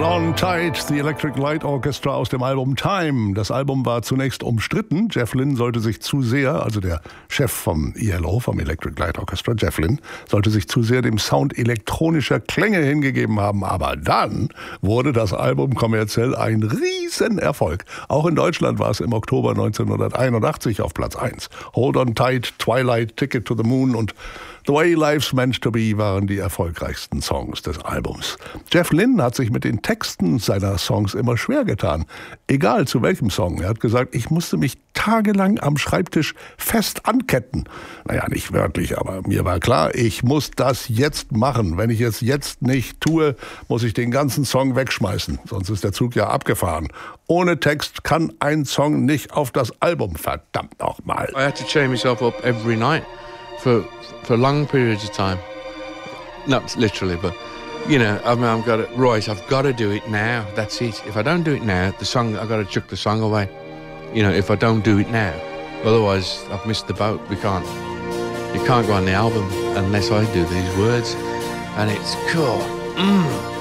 on Tight, The Electric Light Orchestra aus dem Album Time. Das Album war zunächst umstritten. Jeff Lynne sollte sich zu sehr, also der Chef vom ELO, vom Electric Light Orchestra, Jeff Lynne, sollte sich zu sehr dem Sound elektronischer Klänge hingegeben haben. Aber dann wurde das Album kommerziell ein Riesenerfolg. Auch in Deutschland war es im Oktober 1981 auf Platz 1. Hold on Tight, Twilight, Ticket to the Moon und The Way Life's Meant to Be waren die erfolgreichsten Songs des Albums. Jeff Lynne hat sich mit den Texten seiner Songs immer schwer getan. Egal zu welchem Song. Er hat gesagt, ich musste mich tagelang am Schreibtisch fest anketten. Naja, nicht wörtlich, aber mir war klar, ich muss das jetzt machen. Wenn ich es jetzt nicht tue, muss ich den ganzen Song wegschmeißen. Sonst ist der Zug ja abgefahren. Ohne Text kann ein Song nicht auf das Album. Verdammt nochmal. I had to chain myself up every night for long periods of time. Not literally, but, you know, I've got it, Royce, I've got to do it now. That's it. If I don't do it now, I've got to chuck the song away. You know, if I don't do it now. Otherwise, I've missed the boat. You can't go on the album unless I do these words. And it's cool.